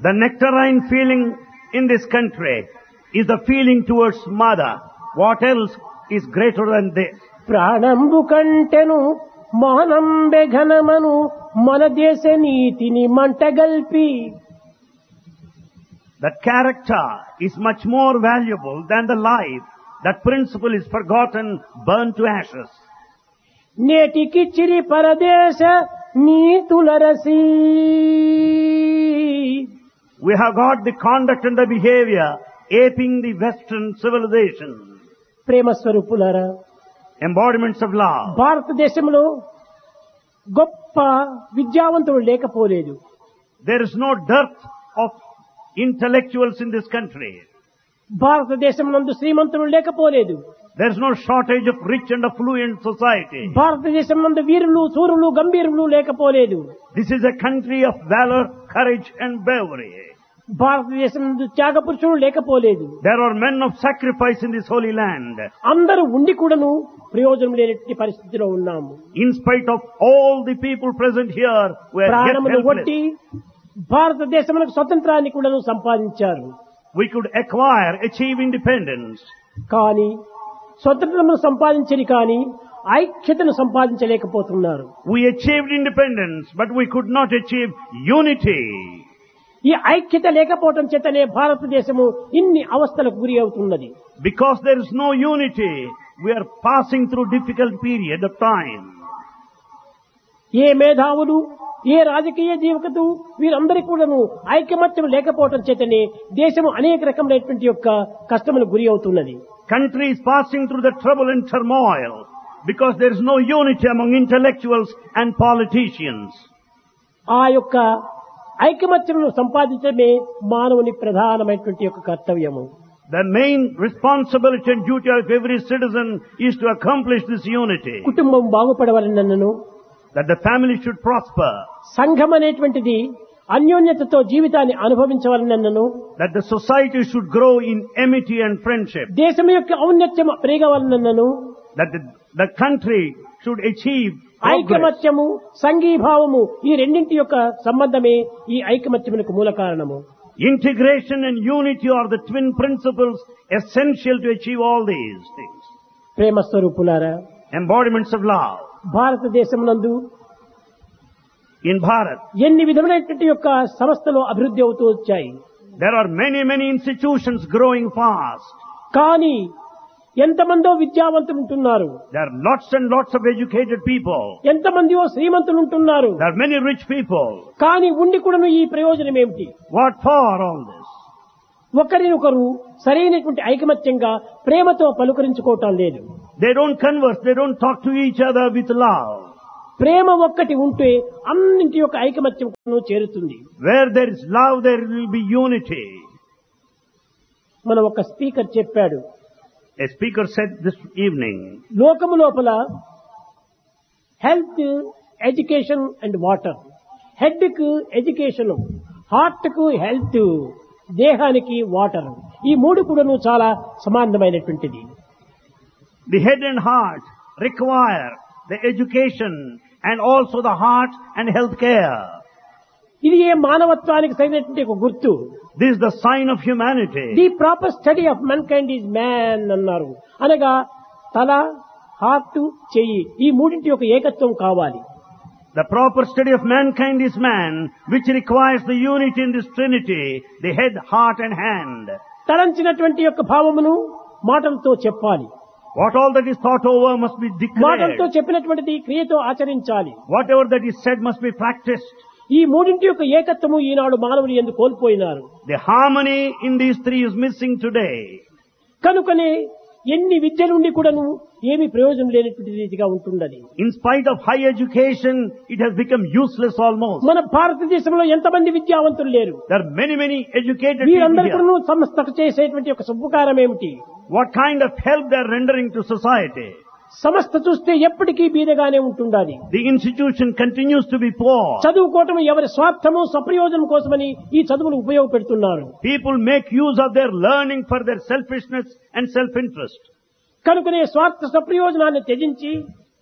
The nectarine feeling in this country is the feeling towards mother. What else is greater than this? ప్రాణంబు కంటెను మౌనంబె ఘనమను మన దేశ నీతిని మంటగల్పి. That character is much more valuable than the life. That principle is forgotten, burned to ashes. నేటికి చిరి పరదేశ నీతులరసి. We have got the conduct and the behavior aping the Western civilization. ప్రేమ స్వరూపులారా, Embodiments of love. భారతదేశంలో గొప్ప విద్యావంతులు లేకపోలేదు. There is no dearth of intellectuals in this country. భారతదేశం నందు శ్రీమంతులు లేకపోలేదు. There is no shortage of rich and affluent society. భారతదేశం నందు వీరులు సూరులు గంభీరులు లేకపోలేదు. This is a country of valor, courage and bravery. భారతదేశం నందు త్యాగ పురుషులు లేకపోలేదు. There are men of sacrifice in this holy land. అందరూ ఉండి కూడాను ప్రయోజనం లేని పరిస్థితిలో ఉన్నాము. In spite of all the people present here, we are yet ప్రాణములు helpless. కొట్టి భారతదేశమునకు స్వతంత్రాన్ని కూడాను సంపాదించారు. We could achieve independence. కానీ స్వతంత్రమును సంపాదించని కానీ ఐక్యతను సంపాదించలేకపోతున్నారు. We achieved independence, but we could not achieve unity. ఈ ఐక్యత లేకపోవటం చేతనే భారతదేశము ఇన్ని అవస్థలకు గురి అవుతున్నది. Because there is no unity, we are passing through difficult period of time. ఏ మేధావులు, ఏ రాజకీయ జీవకత వీరందరికీ కూడాను ఐకమత్యం లేకపోవటం చేతనే దేశము అనేక రకమైనటువంటి యొక్క కష్టములకు గురి అవుతున్నది. Country is passing through the trouble and turmoil because there is no unity among intellectuals and politicians. ఆ యొక్క ఐకమత్యమును సంపాదించడమే మానవుని ప్రధానమైనటువంటి యొక్క కర్తవ్యము. The main responsibility and duty of every citizen is to accomplish this unity. కుటుంబం బాగుపడవలనను, That the family should prosper. సంఘం అనేటువంటిది అన్యోన్యతతో జీవితాన్ని అనుభవించవలనను, That the society should grow in amity and friendship. దేశం యొక్క ఔన్నత్యం పెరగవలనను, That the country should achieve progress. ఐకమత్యము సంఘీభావము ఈ రెండింటి యొక్క సంబంధమే ఈ ఐకమత్యమునకు మూల కారణము. Integration and unity are the twin principles essential to achieve all these things. ప్రేమ స్వరూపులారా, Embodiments of love. భారతదేశమునందు In Bharat, ఎన్ని విధమైనటువంటి యొక్క సంస్థలు అభివృద్ధి అవుతూ వచ్చాయి. there are many institutions growing fast. కానీ ఎంతమందో విద్యావంతులు ఉంటున్నారు, There are lots and lots of educated people. ఎంతమందియో శ్రీమంతులు ఉంటున్నారు. There are many rich people. కానీ ఉండి కూడాను ఈ ప్రయోజనం ఏమిటి? What for all this? ఒకరినొకరు సరైనటువంటి ఐకమత్యంగా ప్రేమతో పలుకరించుకోవటం లేదు. They don't converse, they don't talk to each other with love. ప్రేమ ఒక్కటి ఉంటే అన్నింటి యొక్క ఐకమత్యం చేరుతుంది. Where there is love, there will be unity. మన ఒక స్పీకర్ చెప్పాడు, A speaker said this evening, లోకము లోపల health, education and water, head కు ఎడ్యుకేషన్, హార్ట్ కు హెల్త్, దేహానికి వాటర్, ఈ మూడు కూడాను చాలా సమానమైనటువంటిది. the head and heart require the education and also the heart and health care. ఇది ఏ మానవత్వానికి సరైనటువంటి ఒక గుర్తు. This is the sign of humanity. The proper study of men kind is man అన్నారు. అనగా తల, హార్ట్, చెయ్యి ఈ మూడింటి యొక్క ఏకత్వం కావాలి. The proper study of mankind is man, which requires the unity in this trinity, the head, heart and hand. తలంచినటువంటి యొక్క భావమును మాటలతో చెప్పాలి. What all that is thought over must be మాటలతో declared. చెప్పినటువంటిది క్రియతో ఆచరించాలి. Whatever that is said must be practiced. ఈ మూడింటి యొక్క ఏకత్వము ఈనాడు మానవుని ఎందుకు కోల్పోయినారు. The harmony in these three is missing today. కనుకనే ఎన్ని విద్య నుండి కూడాను ఏమి ప్రయోజనం లేనటువంటి రీతిగా ఉంటున్నది. In spite of high education, it has become useless almost. మన భారతదేశంలో ఎంతమంది విద్యావంతులు లేరు. There are many educated people వీరందరికీ here. సంస్థకు చేసేటువంటి ఒక శుభకారం ఏమిటి? What kind of help they are rendering to society? సంస్థ చూస్తే ఎప్పటికీ బీదగానే ఉంటుండాలి. The institution continues to be poor. చదువుకోవటం ఎవరి స్వార్థము సప్రయోజనం కోసమని ఈ చదువులు ఉపయోగపెడుతున్నారు. People make use of their learning for their selfishness and self-interest. కనుకనే స్వార్థ సప్రయోజనాన్ని త్యజించి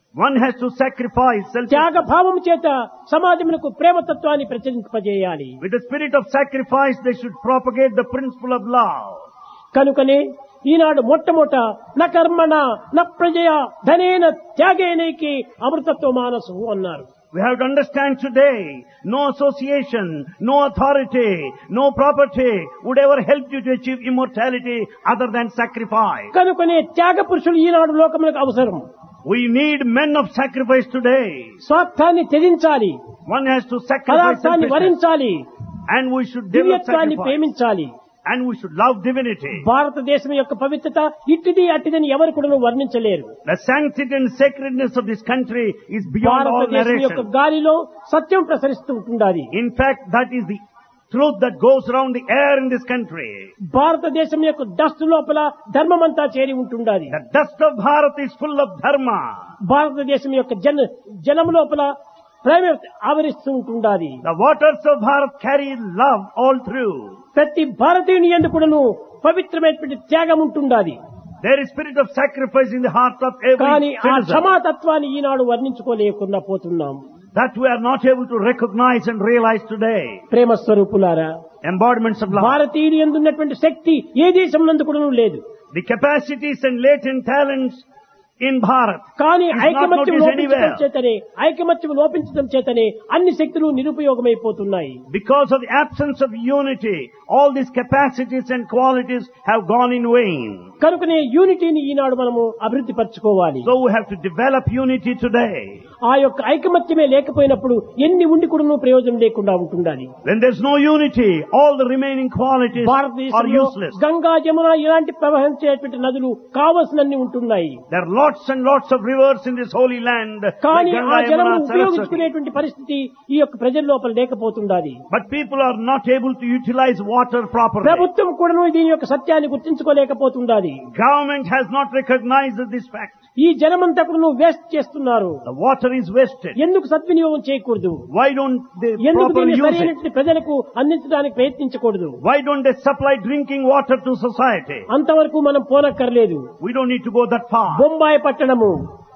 One has to sacrifice self. త్యాగ భావం చేత సమాజమునకు ప్రేమతత్వాన్ని ప్రచురింపజేయాలి. With the spirit of sacrifice, they should propagate the principle of love. కనుకనే ఈనాడు మొట్టమొదట న కర్మణ న ప్రజయ ధనేన త్యాగేనైకి అమృతత్వ మానసు అన్నారు. We have to understand today, no association, no authority, no property would ever help you to achieve immortality other than sacrifice. కనుకనే త్యాగ పురుషులు ఈనాడు లోకములకు అవసరం. We need men of sacrifice today. స్వార్థాన్ని త్యజించాలి, One has to sacrifice పదార్థాన్ని selfishness. వరించాలి, And we should develop దివ్యత్వాన్ని sacrifice. ప్రేమించాలి. And we should love divinity. భారతదేశం యొక్క పవిత్రత ఇట్టిది అట్టిదని ఎవరు కూడా వర్ణించలేరు. The sanctity and sacredness of this country is beyond all భారతదేశం యొక్క narration. గాలిలో సత్యం ప్రసరిస్తూ ఉంటుండాలి. In fact, that is the truth that goes around the air in this country. భారతదేశం యొక్క డస్ట్ లోపల ధర్మమంతా చేరి ఉంటుండాలి. The dust of Bharat is full of dharma. భారతదేశం యొక్క జలం లోపల ప్రేమ ఆవరిస్తూ ఉంటుండాలి. The waters of Bharat carry love all through. ప్రతి భారతీయుని యందు కూడాను పవిత్రమైనటువంటి త్యాగం ఉంటుండాలి. There is spirit of sacrifice in the heart of every కానీ ఆ citizen. క్షమాతత్వాన్ని ఈనాడు వర్ణించుకోలేకుండా పోతున్నాం. That we are not able to recognize and realize today. ప్రేమ స్వరూపులారా, Embodiments of love. భారతీయుని యందు ఉన్నటువంటి శక్తి ఏ దేశంలో కూడాను లేదు. The capacities and latent talents in Bharat కానీ is not ఐకమత్యం noticed లోపించడం anywhere. చేతనే ఐకమత్యం లోపించడం చేతనే అన్ని శక్తులు నిరుపయోగమైపోతున్నాయి. Because of the absence of unity, all these capacities and qualities have gone in vain. కనుకనే యూనిటీని ఈనాడు మనము అభివృద్ధి పరచుకోవాలి. So we have to develop unity today. ఆ యొక్క ఐకమత్యమే లేకపోయినప్పుడు ఎన్ని ఉండి కూడా ప్రయోజనం లేకుండా ఉంటుండాలి. When there's no unity, all the remaining qualities are భారతదేశంలో useless. గంగా జమున ఇలాంటి ప్రవహించేటువంటి నదులు కావలసినన్ని ఉంటున్నాయి. There are lots and lots of rivers in this holy land. Like కానీ ఆ Ganga, జలమును Yamuna, Saraswati. ఉపయోగించుకునేటువంటి పరిస్థితి ఈ యొక్క ప్రజల లోపల లేకపోతుండాలి. But people are not able to utilize water properly. ప్రభుత్వం కూడా దీని యొక్క సత్యాన్ని గుర్తించుకోలేకపోతుండాలి. Government has not recognized this fact. ఈ జలమంతా కూడా వేస్ట్ చేస్తున్నారు. The water is wasted. ఎందుకు సద్వినియోగం చేయకూడదు? Why don't they ఎందుకు properly దీన్ని use it? సరైనటువంటి ప్రజలకు అందించడానికి ప్రయత్నించకూడదు? Why don't they supply drinking water to society? అంతవరకు మనం పోనక్కర్లేదు. We don't need to go that far. Bombay పట్టణము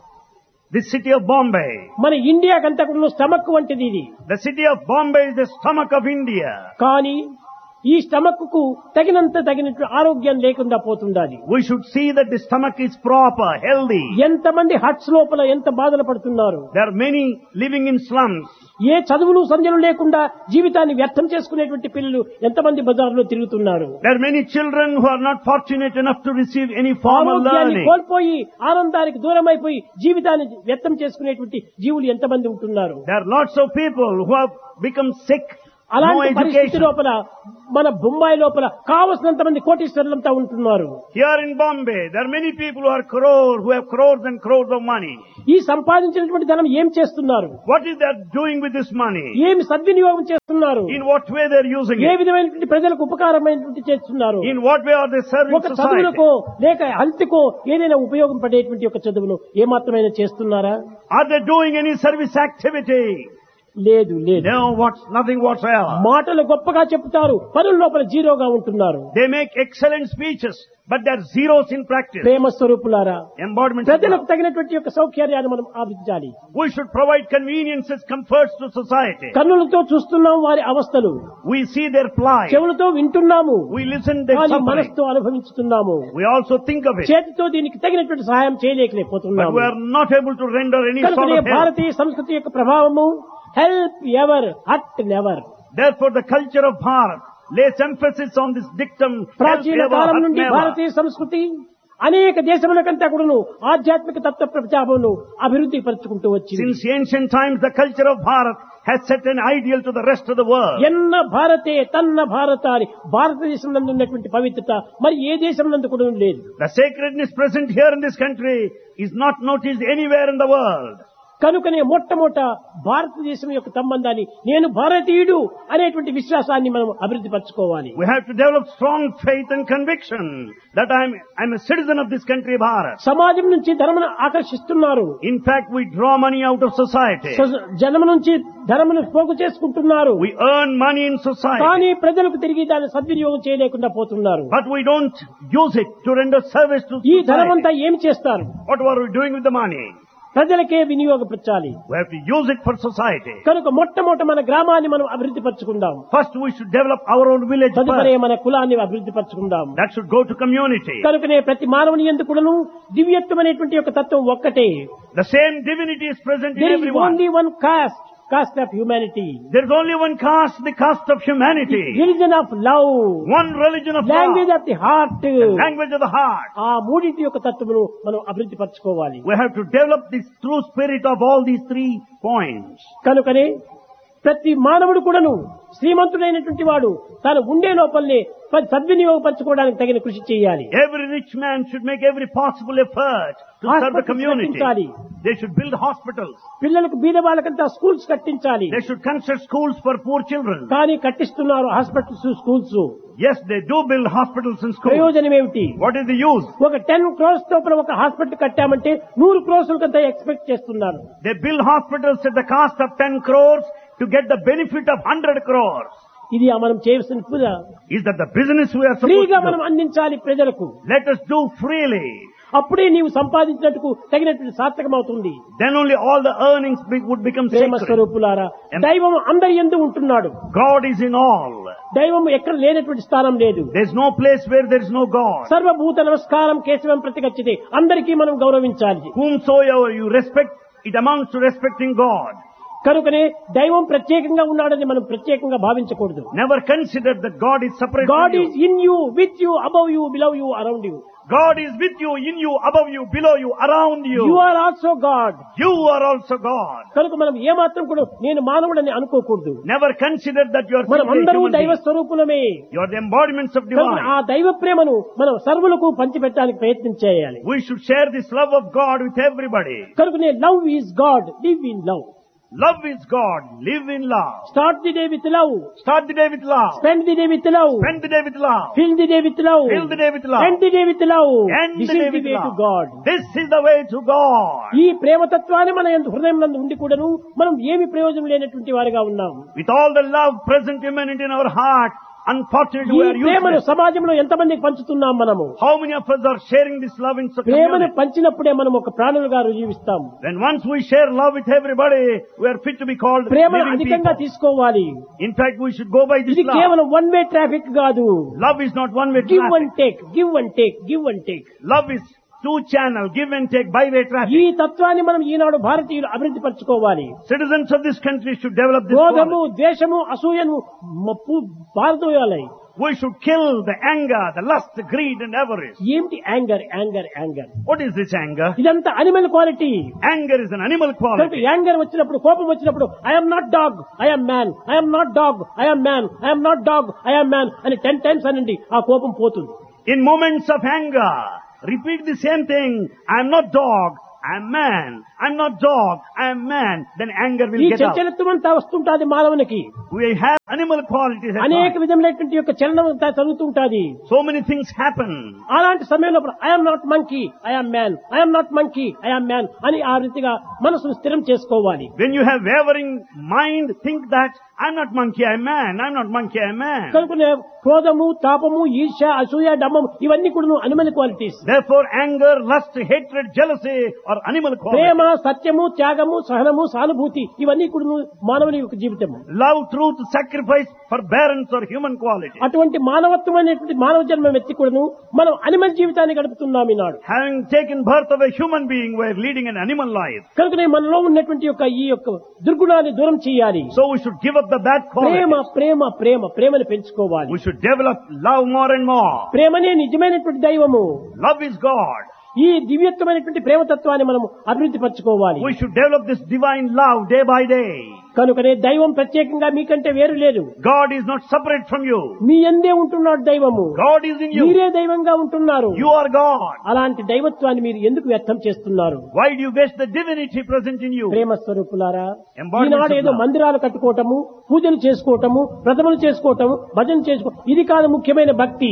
The city of Bombay. మన ఇండియాకంతా కూడా స్టమక్ వంటిది ఇది. The city of Bombay is the stomach of India. కానీ ఈ స్టమక్ కు తగినట్టు ఆరోగ్యం లేకుండా పోతుండాలి. We should see that the stomach is proper, healthy. ఎంతమంది హట్స్ లోపల ఎంత బాధలు పడుతున్నారు. There are many living in slums. ఏ చదువులు సంధ్యలు లేకుండా జీవితాన్ని వ్యర్థం చేసుకునేటువంటి పిల్లలు ఎంతమంది బజార్లో తిరుగుతున్నారు. There are many children who are not fortunate enough to receive any formal ఆరోగ్యాన్ని learning. కోల్పోయి ఆనందానికి దూరమైపోయి జీవితాన్ని వ్యర్థం చేసుకునేటువంటి జీవులు ఎంతమంది ఉంటున్నారు. There are lots of people who have become sick. No అలాంటి పరిస్థితి education. లోపల మన బొంబాయి లోపల కావలసినంత మంది కోటీశ్వరులంతా ఉంటున్నారు. Here in Bombay, there are many people who have crores and crores of money. ఈ సంపాదించినటువంటి ధనం ఏం చేస్తున్నారు? What is they doing with this money? ఏమి సద్వినియోగం చేస్తున్నారు? In what way they are using A it? విధమైనటువంటి ప్రజలకు ఉపకారమైనటువంటి చేస్తున్నారు? In what way are they serving ఒక society? చదువులకో లేక హెల్త్కో ఏదైనా ఉపయోగం పడేటువంటి ఒక చదువును ఏమాత్రమైనా చేస్తున్నారా? Are they doing any service activity? లేదు లేదు. No, nothing whatsoever. మాటలు గొప్పగా చెప్తారు, పనుల లోపల జీరోగా ఉంటున్నారు. They make excellent speeches, but they're zeros in practice. ప్రేమ స్వరూపులారా, Embodiment of ప్రజలకు love. తగినటువంటి యొక్క సౌకర్యాన్ని మనం ఆర్జించాలి. We should provide conveniences, comforts to society. కన్నులతో చూస్తున్నాం వారి అవస్థలు, We see their plight. చెవులతో వింటున్నాము, We listen their కానీ suffering. మనసుతో అనుభవించుతున్నాము. We also think of it. చేతితో దీనికి తగినటువంటి సహాయం But చేయలేకపోతున్నాము. we are not able to render any sort కనుక of help. భారతీయ సంస్కృతి యొక్క ప్రభావము help ever hurt never. Therefore, the culture of Bharat lays emphasis on this dictum, help ప్రాచీన ever, కాలం hurt నుండి never. భారతీయ సంస్కృతి అనేక దేశములకంతా కూడాను ఆధ్యాత్మిక తత్వ ప్రచారమును అభివృద్ధి పరుచుకుంటూ వచ్చింది. Since ancient times, the culture of Bharat has set an ideal to the rest of the world. ఎన్న భారతే తన్న భారత అని భారతదేశంలో ఉన్నటువంటి పవిత్రత మరి ఏ దేశంలో కూడా లేదు. The sacredness present here in this country is not noticed anywhere in the world. కనుకనే మొట్టమొదట భారతదేశం యొక్క సంబంధాన్ని నేను భారతీయుడు అనేటువంటి విశ్వాసాన్ని మనం అభివృద్ధి పరచుకోవాలి. We have to develop strong faith and conviction that I'm a citizen of this country, Bharat. సమాజం నుంచి ధనమును ఆకర్షిస్తున్నారు. In fact, we draw money out of society. జనము నుంచి ధనమును పోగు చేసుకుంటున్నారు. We earn money in society. కానీ ప్రజలకు తిరిగి దాన్ని సద్వినియోగం చేయలేకుండా పోతున్నారు. But we don't use it to render service to ఈ society. ధనమంతా ఏం చేస్తారు? What were we doing with the money? ప్రజలకే వినియోగపరచాలి. We have to use it for society. కనుక మొట్టమొదట మన గ్రామాన్ని మనం అభివృద్ధి పరచుకుందాం. First we should develop our own village తదుపరి first. మన కులాన్ని అభివృద్ధి పరచుకుందాం. That should go to community. కనుకనే ప్రతి మానవుని యందు కూడాను దివ్యత్వం అనేటువంటి యొక్క తత్వం ఒక్కటే. The same divinity is present in There is everyone. only one caste of humanity. There is only one caste, the caste of humanity. Religion of love. One religion of Language love. of the heart. The language of the heart. ఆ మూడింటి యొక్క తత్వమును మనం అభివృద్ధి పరచుకోవాలి. We have to develop this true spirit of all these 3 points. కనుకనే ప్రతి మానవుడు కూడాను శ్రీమంతుడైనటువంటి వాడు తాను ఉండే లోపలనే సద్వినియోగపరచుకోవడానికి తగిన కృషి చేయాలి. Every rich man should make every possible effort to serve the community. కట్టించాలి. They should build hospitals. పిల్లలకు బీద వాళ్ళకంతా స్కూల్స్ కట్టించాలి. They should construct schools for poor children. కానీ కట్టిస్తున్నారు hospitals, schools. Yes, they do build hospitals and schools. ప్రయోజనం ఏమిటి? What is the use? ఒక 10 crores లోపల ఒక హాస్పిటల్ కట్టామంటే 100 crores కంతా ఎక్స్పెక్ట్ చేస్తున్నారు. They build hospitals at the cost of 10 crores to get the benefit of 100 crores. ఇది మనం చేయవలసిన పూజ. Is that the business we are supposed ఫ్రీగా to మనం do? అందించాలి ప్రజలకు. Let us do freely. అప్పుడే నీవు సంపాదించినట్టుకు తగినటువంటి సార్థకమవుతుంది. Then only all the earnings would become Prema sacred. స్వరూపులారా, దైవం అందరి యందు ఉంటున్నాడు. God is in all. దైవం ఎక్కడ లేనటువంటి స్థానం లేదు. There is no place where there is no God. సర్వభూత నమస్కారం కేశవం ప్రతిగచ్చితే అందరికీ మనం గౌరవించాలి. Whomsoever you respect, it amounts to respecting God. కనుకనే దైవం ప్రత్యేకంగా ఉన్నాడని మనం ప్రత్యేకంగా భావించకూడదు. Never consider that God is separate God from is you. in you, with you, above you, below you, around you. God is with you, in you, above you, below you, around you. You are also God. You are also God. కనుక మనం ఏమాత్రం కూడా నేను మానవుడని అనుకోకూడదు. Never consider that you are మనం simply a అందరూ human దైవ being. స్వరూపులమే. You are the embodiments of కనుక divine. ఆ దైవ ప్రేమను మనం సర్వులకు పంచిపెట్టడానికి ప్రయత్నం చేయాలి. We should share this love of God with everybody. కనుకనే love is God, live in love. Love is God. Live in love. Start the day with love. Start the day with love. Spend the day with love. Spend the day with love. Fill the day with love. Fill the day with love. End the day with love. End this the day is the with way to love. God. This is the way to God. ఈ ప్రేమతత్వాన్ని మన హృదయం నందు ఉండి కూడాను మనం ఏమి ప్రయోజనం లేనటువంటి వారిగా ఉన్నాం. With all the love present immanent in our heart, unfortunately ఈ we are ప్రేమను useless. సమాజంలో ఎంతమందికి పంచుతున్నాం మనము? How many of us are sharing this love in such ప్రేమను community? పంచినప్పుడే మనం ఒక ప్రాణులుగా రుజువిస్తాం. When once we share love with everybody, we are fit to be called ప్రేమను living అధికంగా people. తీసుకోవాలి. In fact, we should go by this ఇది love. కేవలం one way traffic కాదు. Love is not one way give traffic. And take, give and take, give and take. Love is two channel, give and take, byway ఈ traffic. తత్వాన్ని మనం ఈనాడు భారతీయులు అభివృద్ధి పరచుకోవాలి. Citizens of this country should develop this క్రోధము, quality. ద్వేషము, అసూయను పారదోయాలి. We should kill the anger, the lust, the greed and avarice. ఏమిటి anger? Anger anger What is this anger? ఇదంతా animal quality. Anger is an animal కనుక quality. Anger వచ్చినప్పుడు, కోపం వచ్చినప్పుడు I'm not dog, I'm man, I'm not dog, I'm man, I'm not dog, I'm man అని 10 times అనండి, ఆ కోపం పోతుంది. In moments of anger, repeat the same thing. I am not dog, I am man. I am not dog, I am man. Then anger will ఈ get out. చంచలత్వం అంతా వస్తుంటాది మానవునికి. We have animal qualities. at అనేక heart. విధములైనటువంటి యొక్క చలనం అంతా జరుగుతుంటాది. So many things happen. అలాంటి సమయంలో I'm not monkey, I'm man, I'm not monkey, I'm man అని ఆ రీతిగా మనసును స్థిరం చేసుకోవాలి. When you have wavering mind, think that I'm not monkey, I'm man. I'm not monkey, I'm man. కనుక క్రోధము, తాపము, ఈర్ష, అసూయ, డమ్మము ఇవన్నీ కూడా animal qualities. Therefore, anger, lust, hatred, jealousy are animal Prema, qualities. సత్యము, త్యాగము, సహనము, సానుభూతి ఇవన్నీ కూడా మానవుని యొక్క జీవితము. Love, truth, sacrifice, forbearance are human qualities. అటువంటి మానవత్వం అనేటువంటి మానవ జన్మం ఎత్తి కూడాను మనం అనిమల్ జీవితాన్ని గడుపుతున్నాం ఈనాడు. Having taken birth of a human being, we are leading an animal life. కనుకనే మనలో ఉన్నటువంటి యొక్క ఈ యొక్క దుర్గుణాన్ని దూరం చేయాలి. So we should give up the bad Prema qualities. ప్రేమ ప్రేమ ప్రేమని పెంచుకోవాలి. We should develop love more and more. ప్రేమనే నిజమైనటువంటి దైవము. Love is God. ఈ దివ్యత్వమైనటువంటి ప్రేమతత్వాన్ని మనం అభివృద్ధి పరచుకోవాలి. We should develop this divine love day by day. కనుకనే దైవం ప్రత్యేకంగా మీకంటే వేరు లేదు. God is not separate from you. మీ యందే ఉంటున్నాడు దైవము. God is in you. మీరే దైవంగా ఉంటున్నారు. You are God. అలాంటి దైవత్వాన్ని మీరు ఎందుకు వ్యర్థం చేస్తున్నారు? Why do you waste the divinity present in you? ప్రేమ స్వరూపులారా, Embodiments ఈనాడు of ఏదో love. మందిరాలు కట్టుకోవటము, పూజలు చేసుకోవటము, వ్రతములు చేసుకోవటము, భజన చేసుకోవటం ఇది కాదు ముఖ్యమైన భక్తి.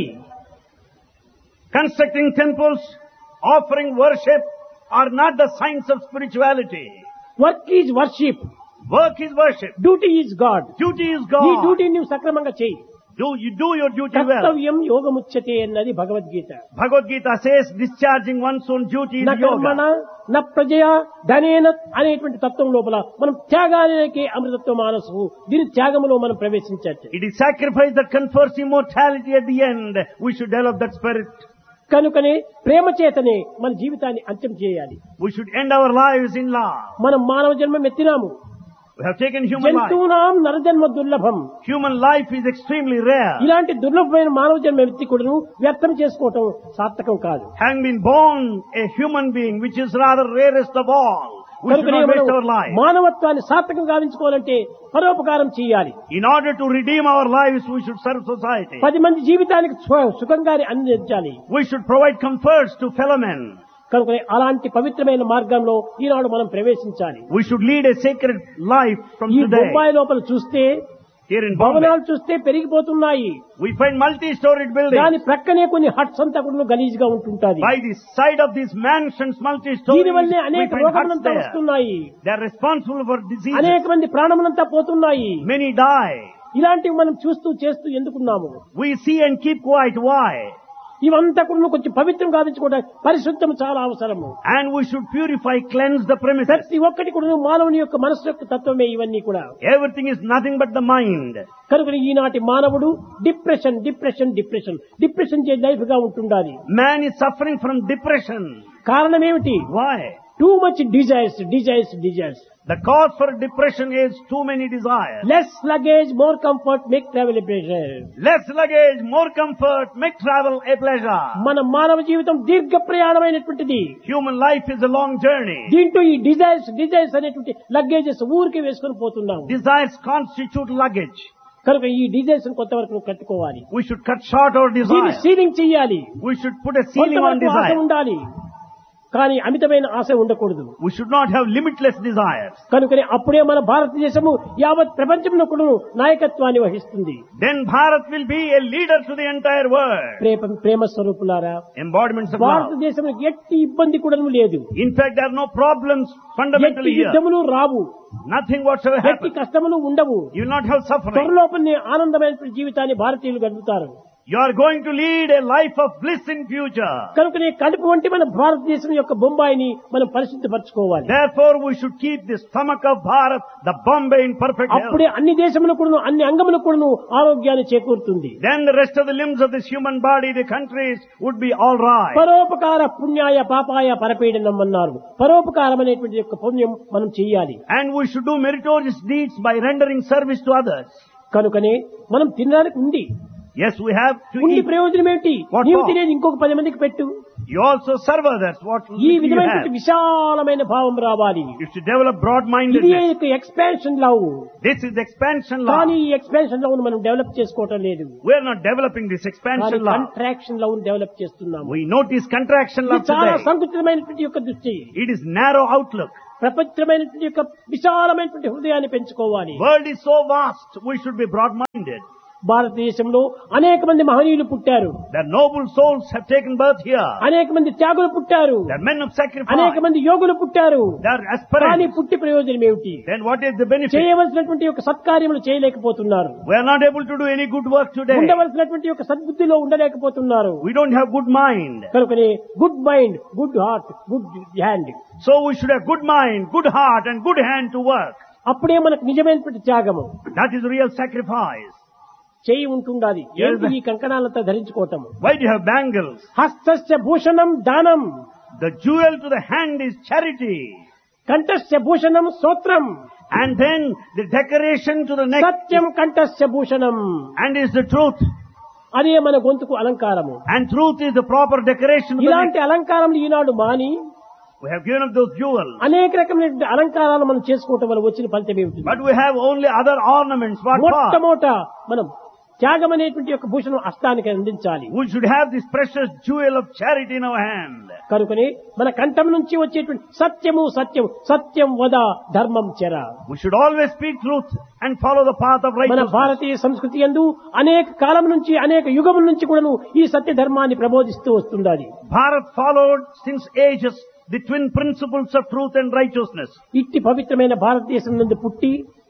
Constructing temples, offering worship are not the signs of spirituality. Work is worship, Work is worship. Duty is God. Duty is ఈ God. డ్యూటీని నువ్వు సక్రమంగా చేయి. You do your duty well. కర్తవ్యం యోగముచ్యతే అన్నది Bhagavad Gita. Bhagavad Gita says discharging one's own duty is న కర్మణ yoga. న ప్రజయ ధనేన అనేటువంటి తత్వం లోపల మనం త్యాగానికి అమృతత్వ మానసు, దీని త్యాగములో మనం ప్రవేశించచ్చు. It is sacrifice that confers immortality at the end. We should develop that spirit. కనుకనే ప్రేమ చేతనే మన జీవితాన్ని అంత్యం చేయాలి. We should end our lives in love. మనం మానవ జన్మం ఎత్తినాము. We have taken human life. జంతువునాం నరజన్మ దుర్లభం. Human life is extremely rare. ఇలాంటి దుర్లభమైన మానవ జన్మ ఎత్తి కూడాను వ్యర్థం చేసుకోవటం సార్థకం కాదు. Having been born a human being, which is rather rarest of all, we should కనుకనే not waste మనం our life. మానవత్వాన్ని సార్థకం గావించుకోవాలంటే పరోపకారం చేయాలి. In order to redeem our lives, we should serve society. 10 మంది జీవితానికి సుఖంగానే అందించాలి. We should provide comforts to fellow men. కనుక అలాంటి పవిత్రమైన మార్గంలో ఈనాడు మనం ప్రవేశించాలి. We should lead a sacred life from ఈ today. బొంబాయి లోపల చూస్తే Here in Bombay, భవనాలు చూస్తే పెరిగిపోతున్నాయి. we find multi-storied buildings. దాని ప్రక్కనే కొన్ని హట్స్ అంతా కూడా గలీజ్గా ఉంటుంటాది. By the side of these mansions, multi-stories, దీని వల్లే we అనేక find huts రోగములంతా there. వస్తున్నాయి. They are responsible for diseases. అనేక మంది ప్రాణములంతా పోతున్నాయి. Many die. ఇలాంటివి మనం చూస్తూ చేస్తూ ఎందుకున్నాము? We see and keep quiet. Why? ఇవంతా కూడా కొంచెం పవిత్రం గావించుకోవడానికి పరిశుద్ధం చాలా అవసరము. And we should purify, cleanse the premises. ప్రతి ఒక్కటి కూడా మానవుని యొక్క మనస్సు యొక్క తత్వమే ఇవన్నీ కూడా. Everything is nothing but the mind. కనుక ఈనాటి మానవుడు డిప్రెషన్ చే లైఫ్ గా ఉంటుండాలి. Man is suffering from depression. కారణం ఏమిటి? Why? Too much desires. The cause for depression is too many desires. Less luggage more comfort make travel a pleasure. Less luggage, more comfort, make travel a pleasure. మన మానవ జీవితం దీర్ఘ ప్రయాణమైనటువంటిది. Human life is a long journey. దీంట్లో ఈ desires అనేటువంటి luggages ఊరికి వేసుకొని పోతున్నాము. Desires constitute luggage. కనుక ఈ డిజైర్స్ కొంతవరకు కట్టుకోవాలి. We should cut short our దీన్ని desires. సీలింగ్ చేయాలి. We should put a ceiling on కొంతవరకు ఆశ desire. ఉండాలి, కానీ అమితమైన ఆశ ఉండకూడదు. We should not have limitless desires. కనుకనే అప్పుడే మన భారతదేశము యావత్ ప్రపంచంలో కూడా నాయకత్వాన్ని వహిస్తుంది. Then Bharat will be a leader to the entire world. ప్రేమ స్వరూపులారా, Embodiments of love. భారతదేశంలో ఎట్టి ఇబ్బంది కూడా లేదు. In fact, there are no problems fundamentally ఎట్టి here. యుద్ధములు రావు, Nothing whatsoever ఎట్టి happens. కష్టములు ఉండవు. You will not have suffering. త్వరలోపనే ఆనందమైన జీవితాన్ని భారతీయులు గడుపుతారు. You are going to lead a life of bliss in future. కనుకనే కడుపు వంటి మన భారతదేశం యొక్క బొంబాయిని మనం పరిశుద్ధపరచుకోవాలి. Therefore, we should keep the stomach of Bharat, the Bombay, in perfect health. అప్పుడే అన్ని దేశములకు కూడాను అన్ని అంగములకు కూడాను ఆరోగ్యాన్ని చేకూరుతుంది. Then the rest of the limbs of this human body, the countries, would be all right. పరోపకార పుణ్యాయ పాపాయ పరపీడనం అన్నారు. పరోపకారం అనేటువంటి యొక్క పుణ్యం మనం చెయ్యాలి. And we should do meritorious deeds by rendering service to others. కనుకనే మనం తినడానికి ఉంది. Yes, we have to ఉండి eat. ప్రయోజనం ఏంటి? What నీవు for? తినేది ఇంకొక 10 మందికి పెట్టు. You also serve others. What ఈ you విధమైన have. విశాలమైన భావం రావాలి. You should develop ఇది broad-mindedness. Expansion love. This is expansion కానీ law. ఈ ఎక్స్పాన్షన్ లవ్ మనం డెవలప్ చేసుకోవటం లేదు. We are not developing this expansion law. Contraction love develop చేస్తున్నాము. We notice contraction law ఇది చాలా today. సంకుచితమైనటువంటి యొక్క దృష్టి. It is narrow outlook. ప్రపంచమైనటువంటి యొక్క విశాలమైనటువంటి హృదయాన్ని పెంచుకోవాలి. World is so vast. We should be broad-minded. భారతదేశంలో అనేక మంది మహనీయులు పుట్టారు. The noble souls have taken birth here. అనేక మంది త్యాగులు పుట్టారు. The men of sacrifice. అనేక మంది యోగులు పుట్టారు. They are కానీ aspirants. పుట్టి ప్రయోజనం ఏమిటి? Then what is the benefit? చేయవలసినటువంటి యొక్క సత్కార్యములు చేయలేకపోతున్నారు. We are not able to do any good work today. ఉండవలసినటువంటి యొక్క సద్బుద్ధిలో ఉండలేకపోతున్నారు. We don't have good mind. కనుకనే good mind, good heart, good hand. So we should have good mind, good heart and good hand to work. అప్పుడే మనకు నిజమైనటువంటి త్యాగము. That is real sacrifice. చేయి ఉంటుండాలి. ఏంటి ఈ కంకణాలంతా ధరించుకోవటం? Why do you have bangles? హస్తస్య Bhushanam దానం, The jewel to the hand is charity. కంఠస్య Bhushanam స్తోత్రం, And then the decoration to the neck Satyam కంఠస్య Bhushanam. and is the truth. అదే మన గొంతుకు అలంకారము. And truth is the proper decoration of the ఇలాంటి neck. అలంకారం ఈనాడు మాని We have given up those jewels. అనేక రకమైనటువంటి అలంకారాలు మనం చేసుకోవటం వల్ల వచ్చిన ఫలితం ఏమిటి? But we have only other ornaments. What for? మొట్టమొదట మనం త్యాగం అనేటువంటి యొక్క భూషణం హస్తానికి అందించాలి. We should have this precious jewel of charity in our hand. కనుకనే మన కంఠం నుంచి వచ్చేటువంటి సత్యము సత్యం వద ధర్మం చెర. We should always speak truth and follow the path of మన righteousness. భారతీయ సంస్కృతి యందు అనేక కాలం నుంచి అనేక యుగముల నుంచి కూడాను ఈ సత్య ధర్మాన్ని ప్రబోధిస్తూ వస్తుండాలి. Bharat followed since ages the twin principles of truth and righteousness. ఇట్టి పవిత్రమైన భారతదేశం నుండి పుట్టి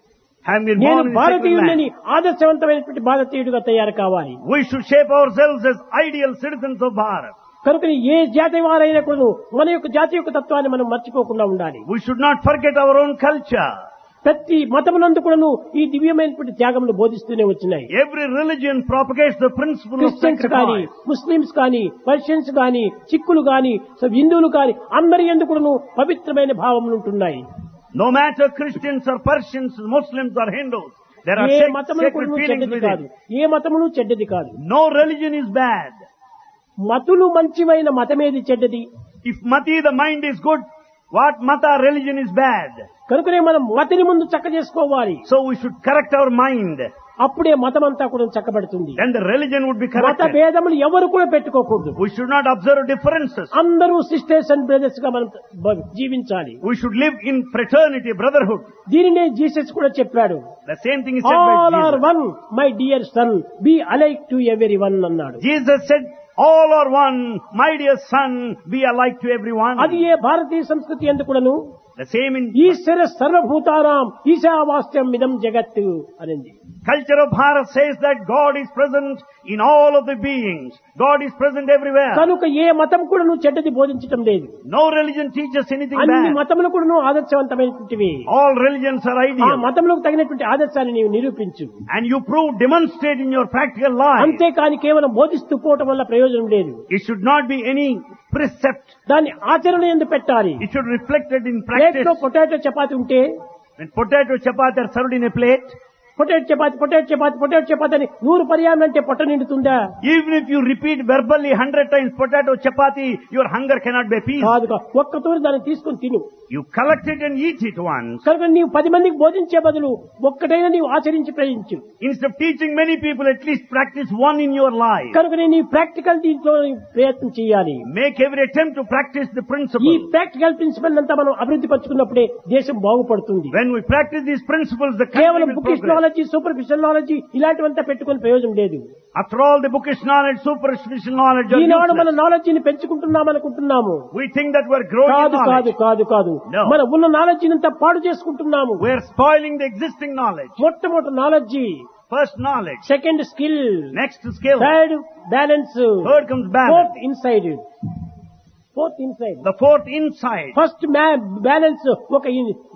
having been నేను born in secular భారతీయుడిని land. ఆదర్శవంతమైనటువంటి భారతీయుడిగా తయారు కావాలి. We should shape ourselves as ideal citizens of Bharat. కనుక ఏ జాతి వారైనా కూడా మన యొక్క జాతి యొక్క తత్వాన్ని మనం మర్చిపోకుండా ఉండాలి. We should not forget our own culture. ప్రతి మతమునందు కూడాను ఈ దివ్యమైనటువంటి త్యాగములు బోధిస్తూనే వచ్చినాయి. Every religion propagates the principle of Christians కానీ, sacrifice. ముస్లిమ్స్ కానీ, పర్షియన్స్ కానీ, సిక్కులు కానీ, హిందువులు కానీ అందరి యందు కూడాను పవిత్రమైన భావములు ఉంటున్నాయి. No matter Christians or Persians, Muslims or Hindus, there are A sacred మతములు కూడాను feelings చెడ్డది within. కాదు, ఏ మతములు చెడ్డది కాదు. No religion is bad. మతులు మంచివైన మతమేది చెడ్డది. If mati, the mind is good, what mata religion is bad? కనుకనే మనం మతిని ముందు చక్క చేసుకోవాలి. So we should correct our mind. అప్పుడే మతం అంతా కూడా చక్కబడుతుంది. Then the religion would be మత corrected. భేదములు ఎవరు కూడా పెట్టుకోకూడదు. We should not observe differences. అందరూ సిస్టర్స్ అండ్ బ్రదర్స్ గా మనం జీవించాలి. We should live in fraternity, brotherhood. దీనినే జీసస్ కూడా చెప్పాడు. The same thing is said all by are Jesus. One my dear son B alike to every one అన్నాడు. Jesus said, all are one, my dear son, be alike to everyone. అది ఏ భారతీయ సంస్కృతి ఎందుకు కూడాను The same in ఈశ్వర సర్వభూతానాం ఈశావాస్యం మిదం జగత్తు అనింది. culture of Bharat says that God is present in all of the beings. God is present everywhere. కనుక ఏ మతం కూడా నువ్వు చెడ్డది బోధించటం లేదు. No religion teaches anything అన్ని bad. మతములు కూడా నువ్వు ఆదర్శవంతమైనటువంటివి. All religions are ఆ ideal. మతములకు తగినటువంటి ఆదర్శాన్ని నీవు నిరూపించు. And you demonstrate in your practical life. అంతేకాని కేవలం బోధిస్తూ పోవటం వల్ల ప్రయోజనం లేదు. It should not be any precept. దాన్ని ఆచరణ ఎందుకు పెట్టాలి. It should reflect it in plate practice. లో పొటాటో చపాతి ఉంటే When potato chapati are served in a plate, potato chapati potato chapati potato chapati అని 100 పర్యాయం అంటే పొట్ట నిండుతుందా? even if you repeat verbally 100 times potato chapati, your hunger cannot be appeased. కాదుగా ఒక్కతూరు దాన్ని తీసుకొని తిను. You collect it and eat it once. కనుక నీవు 10 మందికి బోధించే బదులు ఒక్కటైనా నీవు ఆచరించి ప్రయోగించు. Instead of teaching many people, at least practice one in your life. కనుక నీ ప్రాక్టికల్ దీంట్లో ప్రయత్నం చేయాలి. Make every attempt to practice the ఈ principle. ప్రాక్టికల్ ప్రిన్సిపల్ అంతా మనం అభివృద్ధి పరుచుకున్నప్పుడే దేశం బాగుపడుతుంది. When we practice these principles, the కేవలం country will bookish progress. Knowledge superficial knowledge ఇలాంటివంతా పెట్టుకుని ప్రయోజనం లేదు. After all, the bookish knowledge, superficial knowledge are ఈనాడు మన useless. నాలెడ్జిని పెంచుకుంటున్నాం అనుకుంటున్నాము. We think that we're growing in కాదు కాదు knowledge. కాదు కాదు No. మన ఉన్న నాలెడ్జిని అంతా పాడు చేసుకుంటున్నాము. We're spoiling the existing knowledge. మొట్టమొదటి knowledge, First knowledge, second skill, next skill, third balance, third comes balance, fourth inside. Fourth inside the fourth insight. First balance ఒక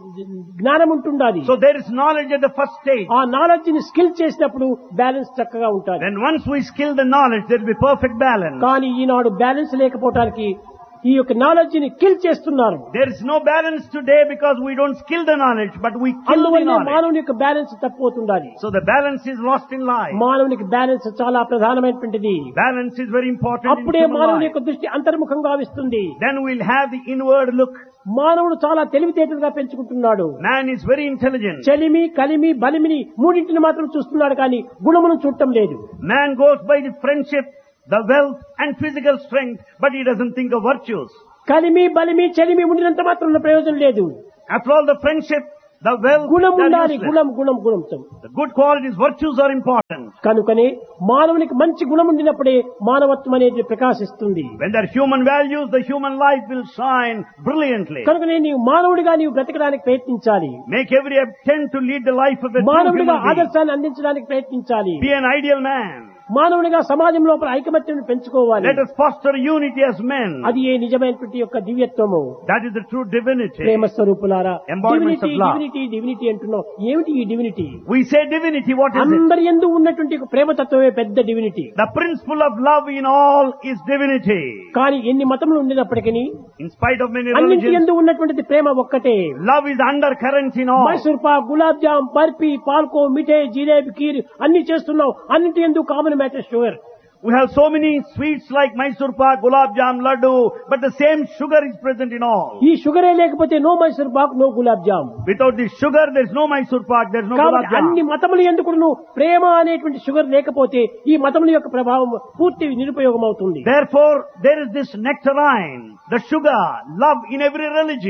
జ్ఞానం ఉంటుండాలి. So there is knowledge at the first stage. ఆ knowledge ని skill చేసినప్పుడు balance చక్కగా ఉంటుంది. Then once we skill the knowledge, there will be perfect balance. కానీ ఈనాడు balance లేకపోవటానికి ఈ యొక్క నాలెడ్జ్ ని కిల్ చేస్తున్నారు. There is no balance today because we don't skill the knowledge, but we kill the అందువల్ల knowledge. మానవుని యొక్క balance తప్పిపోతుండాలి. So the balance is lost in life. మానవునికి balance చాలా ప్రధానమైనటువంటిది. Balance is very important in అప్పుడే human మానవుని life. యొక్క దృష్టి అంతర్ముఖంగా వస్తుంది. Then we'll have the inward look. మానవుడు చాలా తెలివితేటలుగా పెంచుకుంటున్నాడు. Man is very intelligent. చలిమి కలిమి బలిమిని మూడింటిని మాత్రం చూస్తున్నాడు కానీ గుణమును చూడటం లేదు. Man goes by the friendship, the wealth and physical strength, but he doesn't think of virtues. కలిమి బలిమి చలిమి ఉండినంత మాత్రం ప్రయోజనం లేదు. After all, the friendship, the wealth, గుణం they are ఉండాలి. useless. గుణం గుణం గుణం. The good qualities, virtues are important. కనుకనే మానవునికి మంచి గుణం ఉండినప్పుడే మానవత్వం అనేది ప్రకాశిస్తుంది. When there are human values, the human life will shine brilliantly. కనుకనే నీవు మానవుడిగా నీవు బ్రతకడానికి ప్రయత్నించాలి. Make every attempt to lead the life of a true మానవుడిగా human being. ఆదర్శాన్ని అందించడానికి ప్రయత్నించాలి. Be an ideal man. మానవుడిగా సమాజం లోపల ఐకమత్యం పెంచుకోవాలి. Let us foster unity as men. అది ఏ నిజమైనటువంటి యొక్క దివ్యత్వము. That is the true divinity. ప్రేమ స్వరూపులారా, Embodiments divinity of love. Divinity divinity అంటున్నాం. ఏమిటి ఈ divinity? We say divinity, what is it? అందరి యందు ఉన్నటువంటి ఒక ప్రేమతత్వమే పెద్ద divinity. The principle of love in all is divinity. కానీ ఎన్ని మతములు ఉండినప్పటికీ In spite of many అన్నింటి religions, యందు ఉన్నటువంటిది ప్రేమ ఒక్కటే. love is undercurrent in all. Mysore Pak, gulab jam, barfi, పాల్కో, మిఠాయి, జిలేబీ, కీర్ అన్ని చేస్తున్నాం. అన్నింటి యందు common matter sugar. We have so many sweets like Mysore pak, gulab jam, laddu, but the same sugar is present in all. ఈ షుగరే లేకపోతే no Mysore Pak, no gulab jam. Without the sugar, there is no Mysore pak, there is no కాబట్టి gulab అన్ని jam. మతములు ఎందుకు ప్రేమ అనేటువంటి sugar లేకపోతే ఈ మతముల యొక్క ప్రభావం పూర్తి నిరుపయోగం అవుతుంది. Therefore, there is this nectarine, the sugar, love in every religion.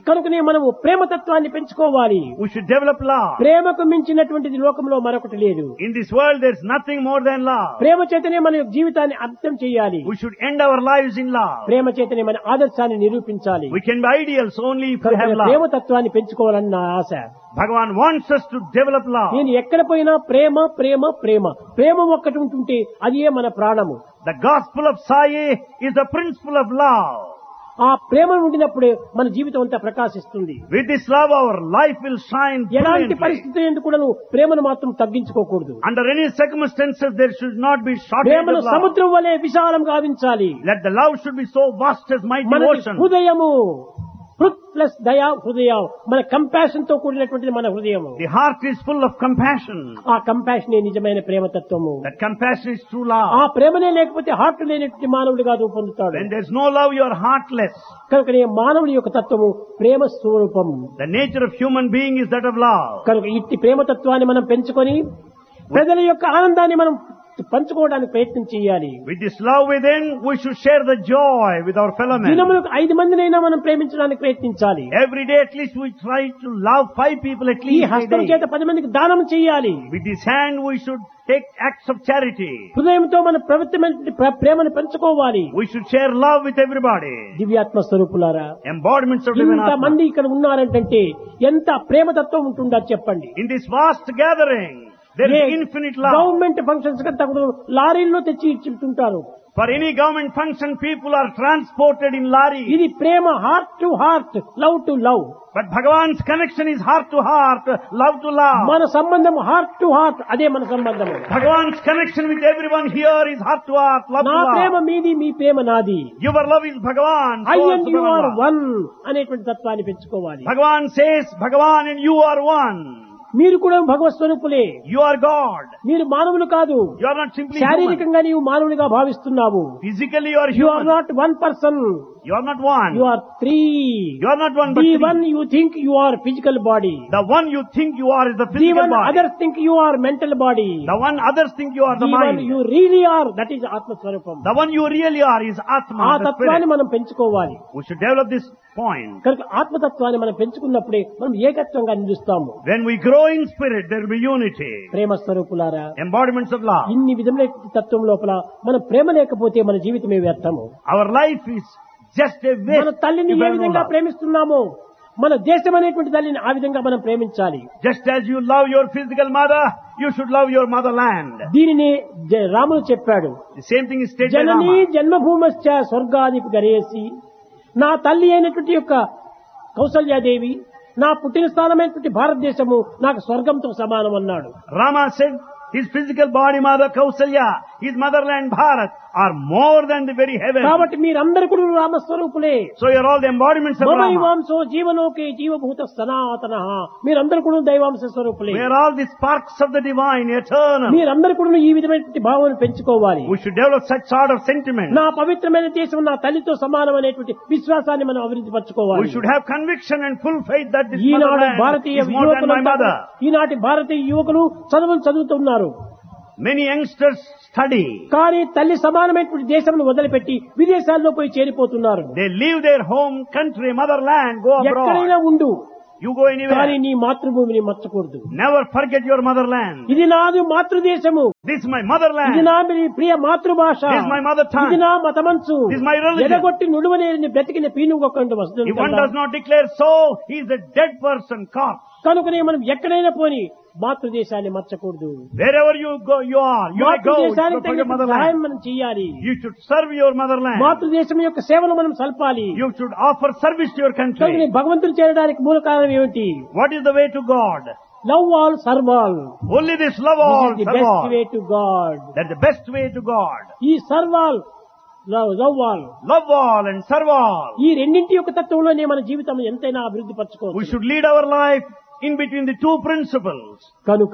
కనుకనే మనము ప్రేమతత్వాన్ని పెంచుకోవాలి. We should develop love. ప్రేమకు మించినటువంటిది లోకంలో మరొకటి లేదు. In this world there is nothing more than love. ప్రేమ చేతనే మన జీవితాన్ని అర్థం చేయాలి. We should end our lives in love. ప్రేమ చేతనే మన ఆదర్శాన్ని నిరూపించాలి. We can be ideals only if we have love. ప్రేమతత్వాన్ని పెంచుకోవాలని నా ఆశ. Bhagavan wants us to develop love. నేను ఎక్కడ పోయినా ప్రేమ ప్రేమ ప్రేమ ప్రేమ ఒక్కటి ఉంటుంటే అదే మన ప్రాణము. The gospel of Sai is the principle of love. ఆ ప్రేమ ఉండినప్పుడే మన జీవితం అంతా ప్రకాశిస్తుంది. With this love our life will shine ఎలాంటి brilliantly. పరిస్థితి ఎందుకు కూడా ప్రేమను మాత్రం తగ్గించుకోకూడదు. Under any circumstances there should not be shortage ప్రేమను of love. సముద్రం వలె విశాలం గావించాలి. Let the love should be so vast as mighty మన ocean. హృదయము హృత్ ప్లస్ దయా హృదయం మన కంపాషన్ తో కూడినటువంటి మన హృదయము. The heart is full of compassion. ఆ కంపాషనే నిజమైన ప్రేమతత్వము. That compassion is true ఆ love. ప్రేమనే లేకపోతే హార్ట్ లేనటువంటి మానవుడిగా రూపొందుతాడు. When there is no love you are heartless. కనుకనే మానవుడి యొక్క తత్వము ప్రేమ స్వరూపం. The nature of human being is that of love. కనుక ఇట్టి ప్రేమతత్వాన్ని మనం పెంచుకొని ప్రజల యొక్క ఆనందాన్ని మనం పంచుకోవడానికి ప్రయత్నం చేయాలి. With this love within, we should share the joy with our fellow men. దినములకు 5 మందినైనా మనం ప్రేమించడానికి ప్రయత్నించాలి. Every day at least we try to love 5 people at ఈ least a హస్తం day. చేత 10 మందికి దానం చేయాలి. With this hand we should take acts of charity. హృదయంతో మన ప్రవృత్తమైనటువంటి ప్రేమను పంచుకోవాలి. We should share love with everybody. దివ్యాత్మ స్వరూపులారా, Embodiments of divine ఇంత Atma. మంది ఇక్కడ ఉన్నారంటే ఎంత ప్రేమతత్వం ఉంటుందో చెప్పండి. In this vast gathering, there is infinite love. Government functions కంటే లారీల్లో తెచ్చి ఇచ్చుంటారు. For any government function, people are transported in lorry. ఇది ప్రేమ, heart to heart, love to love. But Bhagavan's connection is heart to heart, love to love. మన సంబంధం heart to heart, అదే మన సంబంధం. Bhagavan's connection with everyone here is heart to heart, love నా to Prema love. మీది, మీ ప్రేమ నాది. Your love is Bhagavan. I so and also you are Bhagavan. One అనేటువంటి తత్వాన్ని పెంచుకోవాలి. Bhagavan says, Bhagavan and you are one. మీరు కూడా భగవత్ స్వరూపులే. You are God. మీరు మానవులు కాదు. You are not simply human. శారీరకంగా నీవు మానవునిగా భావిస్తున్నావు. Physically you are you are human. Not one person. You are not one. You are 3. You are not one but the three. One you think you are physical body. The one you think you are is the the physical one body. Others think you are mental body. The one others think you are the the one mind. You really are, that is ఆత్మస్వరూపం. The one you really are is ఆ Atma, the తత్వాన్ని spirit. మనం పెంచుకోవాలి. We should develop this point. కనుక ఆత్మతత్వాన్ని మనం పెంచుకున్నప్పుడే మనం ఏకత్వంగా నిలుస్తాము. When we grow in spirit, there will be unity. ప్రేమ స్వరూపులారా, Embodiments of love. ఇన్ని విధములైన తత్వం లోపల మన ప్రేమ లేకపోతే మన జీవితమే వ్యర్థము. Our life is just a మన waste. తల్లిని if A there is no విధంగా love. ప్రేమిస్తున్నామో మన దేశం అనేటువంటి తల్లిని ఆ విధంగా మనం ప్రేమించాలి. Just as you love your physical mother, you should love your motherland. దీనిని రాముడు చెప్పాడు. The same thing is stated by Janani Rama. జన్మభూమశ్చ స్వర్గాధిపి గరేసి. నా తల్లి అయినటువంటి యొక్క కౌసల్యాదేవి, నా పుట్టిన స్థానమైనటువంటి భారతదేశము నాకు స్వర్గంతో సమానం అన్నాడు. Rama said his physical body, mother Kausalya, his motherland Bharat, are more than the very heaven. కాబట్టి మీరందరూ కూడా రామస్వరూపులే. So you are all the embodiments of Rama. మమైవాంశో జీవలోకే జీవభూత సనాతన. మీరందరూ కూడా దైవాంశ స్వరూపులే. We are all the sparks of the divine, eternal. మీరందరూ కూడా ఈ విధమైనటువంటి భావన పెంచుకోవాలి. We should develop such sort of sentiment. నా పవిత్రమైన దేశం నా తల్లితో సమానం అనేటువంటి విశ్వాసాన్ని మనం అభివృద్ధి పరచుకోవాలి. We should have conviction and full faith that this Eenadu motherland Bharatiya is more than my యువకులు, mother. ఈనాటి భారతీయ యువకులు చదువుతున్నారు. Many youngsters study. కానీ తల్లి సమానమైనటువంటి దేశంను వదిలిపెట్టి విదేశాల్లో పోయి చేరిపోతున్నారు. They leave their home country, motherland, go ఎక్కడైనా abroad. ఉండు, You go కానీ anywhere. నీ మాతృభూమిని మర్చకూడదు. Never forget your motherland. ఇది నాది మాతృదేశము. This is my ఇది motherland. నా ప్రియ మాతృభాష. This is my mother ఇది tongue. నా మతమంచు. This is my religion. ఎదగొట్టి నుడువనేని బ్రతికిన పీనుగొక్కండి If one వస్తుంది. does not declare so, he is a dead person, corpse. కనుకనే మనం ఎక్కడైనా పోని మాతృదేశాన్ని మర్చకూడదు. Wherever you go, you are. You may go. You మాతృదేశానికి should forget తగిన సహాయం motherland. మనం చేయాలి. You should serve your motherland. మాతృదేశం యొక్క సేవలు మనం సల్పాలి. You should offer service to your కనుక country. భగవంతుడు చేరడానికి మూల కారణం ఏమిటి? What is the way to God? Love all serve all. Only this love all, the serve best all. Way to God. That's the best way to God. ఈ serve all, love all, Love all and serve all. ఈ రెండింటి యొక్క తత్వంలోనే మన జీవితం ఎంతైనా అభివృద్ధి We పరచుకోవచ్చు. should lead our life in between the two principles. కనుక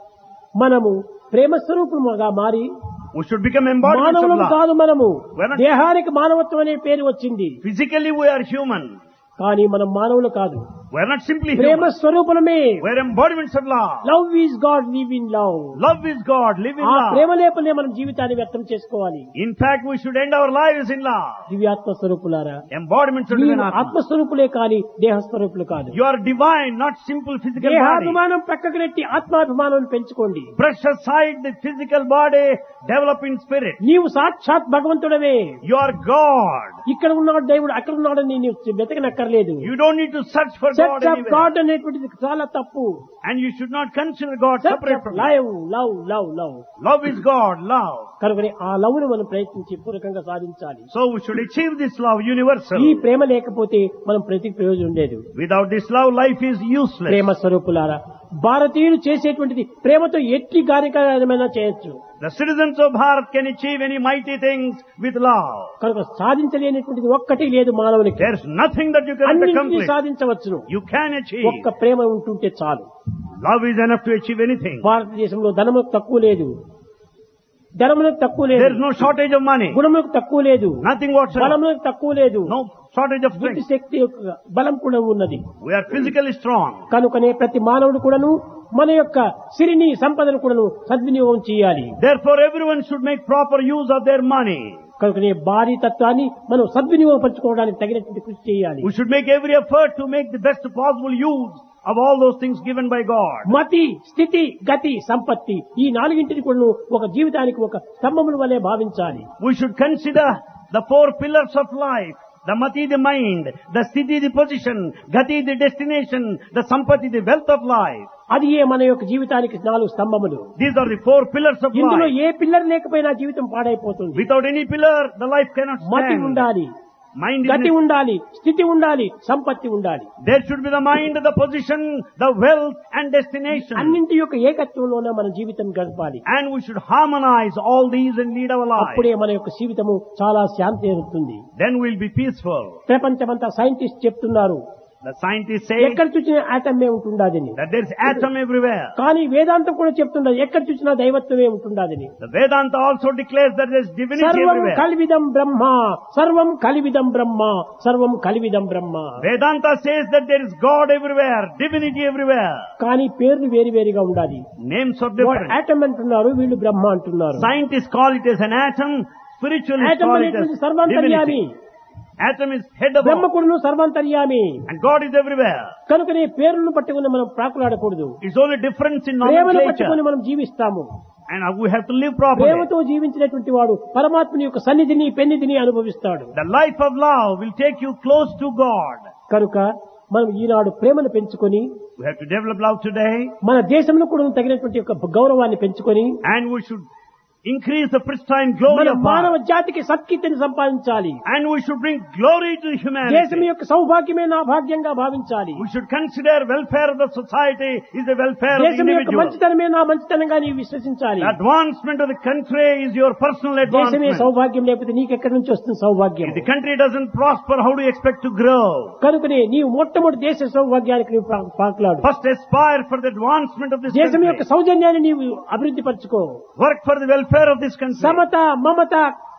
మనము ప్రేమ స్వరూపముగా మారి We should become embodiments of మానవులకు love. కాదు, మనము We're not- దేహానికి మానవత్వం అనే పేరు వచ్చింది. Physically we are human. కానీ మనం మానవులు కాదు. We are not simply Prema human. స్వరూపమే. We are embodiments of love. Love is God, live in love. Love is God, live in ఆ love. ప్రేమ లేపలే మనం జీవితాన్ని వ్యక్తం చేసుకోవాలి. In fact, we should end our lives in love. దివ్యాత్మ స్వరూపులారా, Embodiments of మీరు divine Atma. ఆత్మస్వరూపులే కానీ దేహస్వరూపులు కాదు. You are divine, not simple physical body. దేహాభిమానం పక్కకు నెట్టి ఆత్మాభిమానం పెంచుకోండి. Brush aside the physical body, develop in spirit. నీవు సాక్షాత్ భగవంతుడవే. You are God. ఇక్కడ ఉన్నాడు దేవుడు, అక్కడ ఉన్నాడని నీవు వెతకనక్కర్లేదు. You don't need to search for God search of anywhere. God అనేటువంటిది చాలా తప్పు. And you should not consider God search separate of from you. Love love love love. Love is God, love. కనుకనే ఆ లవ్ ను మనం ప్రయత్నించి పూర్వకంగా సాధించాలి. So we should achieve this love universal. ఈ ప్రేమ లేకపోతే మనం ప్రతి ప్రయోజనం లేదు. Without this love, life is useless. ప్రేమ స్వరూపులారా, భారతీయులు చేసేటువంటిది ప్రేమతో ఎట్టి కార్యక్రమమైనా చేయొచ్చు. The citizens of Bharat can achieve any mighty things with love. కనుక సాధించలేనటువంటిది ఒక్కటి లేదు మానవునికి. There's nothing that you cannot అన్నింటినీ accomplish. సాధించవచ్చును. You can achieve. ఒక్క ప్రేమ ఉంటుంటే చాలు. Love is enough to achieve anything. భారతదేశంలో ధనములకు తక్కువ లేదు, ధనములకు తక్కువ లేదు, There's no shortage of money. గుణములకు తక్కువ లేదు, Nothing whatsoever. బలములకు తక్కువ లేదు, No shortage of బుద్ధి strength. శక్తి యొక్క బలం కూడా ఉన్నది. We are physically strong. కనుకనే ప్రతి మానవుడు కూడాను మన యొక్క సిరిని సంపదను కూడాను సద్వినియోగం చేయాలి. Therefore, everyone should make proper use of their money. కనుకనే భారీ తత్వాన్ని మనం సద్వినియోగపరచుకోవడానికి తగినటువంటి కృషి చేయాలి. We should make every effort to make the best possible use of all those things given by God. మతి, స్థితి, గతి, సంపత్తి ఈ నాలుగింటిని కూడా ఒక జీవితానికి ఒక స్తంభముల వలె భావించాలి. We should consider the four pillars of life. The mati, the mind, the sthiti, the position, gati, the destination, the sampati, the wealth of life. అది ఏ మన యొక్క జీవితానికి 4 స్తంభములు. These are the four pillars of ఇందులో life. ఏ pillar లేకపోయినా జీవితం పాడైపోతుంది. Without any pillar, the life cannot మతి stand. ఉండాలి, Mind గతి is ఉండాలి, స్థితి ఉండాలి, సంపత్తి ఉండాలి. there should be the mind, the position, the wealth and destination. అన్నింటి యొక్క ఏకత్వంలోనే మన జీవితం గడపాలి. And we should harmonize all these and lead our life. అప్పుడే మన యొక్క జీవితము చాలా శాంతి అవుతుంది. Then we'll be peaceful. ప్రపంచమంతా సైంటిస్ట్ చెప్తున్నారు, The scientists say ఎక్కడ చూసినా ఆటమే ఉంటుండాదని. that there's atom everywhere. కానీ వేదాంతం కూడా చెప్తున్నది ఎక్కడ చూసినా దైవత్వమే ఉంటుండాదని. The Vedanta also declares that there's divinity సర్వం everywhere. కలివిదం బ్రహ్మ, సర్వం కలివిదం బ్రహ్మ, సర్వం కలివిదం బ్రహ్మ. Vedanta says that there is God everywhere, divinity everywhere. కానీ పేర్లు వేరువేరుగా ఉండాలి. Names are వాడు different. ఆటం అంటున్నారు, వీళ్ళు బ్రహ్మ అంటున్నారు. Scientists call it as an atom, spiritualists atom call it అనేటువంటి as సర్వాంతర్యామి, divinity. Atom is head above, బ్రహ్మకుడును సర్వాంతర్యామి. and God is everywhere. కనుకనే పేర్లను పట్టుకుని మనం ప్రాకులాడకూడదు. It's only difference in ప్రేమను nomenclature. పట్టుకుని మనం జీవిస్తాము. And we have to live properly. ప్రేమతో జీవించినటువంటి వాడు పరమాత్మని యొక్క సన్నిధిని పెన్నిధిని అనుభవిస్తాడు. The life of love will take you close to God. కనుక మనం ఈనాడు ప్రేమను పెంచుకొని We have to develop love today, మన దేశంలో కూడా తగినటువంటి యొక్క గౌరవాన్ని పెంచుకొని and we should increase the pristine glory మన of మానవ Bharat. జాతికి సత్కీర్తిని సంపాదించాలి. And we should bring glory to దేశం humanity. యొక్క సౌభాగ్యమే నా భాగ్యంగా భావించాలి. We should consider welfare of the society is the welfare of the దేశం యొక్క individual. మంచితనమే నా మంచితనంగా నీవు విశ్వసించాలి. The advancement of the country is your personal దేశమే advancement. సౌభాగ్యం లేకపోతే నీకెక్కడి నుంచి వస్తుంది సౌభాగ్యం? If the country doesn't prosper, how do you expect to grow? కనుకనే నీవు మొట్టమొదటి దేశ సౌభాగ్యానికి నీవు పాకులాడు. First aspire for the advancement of this దేశం యొక్క country. సౌజన్యాన్ని నీవు అభివృద్ధి పరచుకో. Work for the welfare of this country. Samata, మమత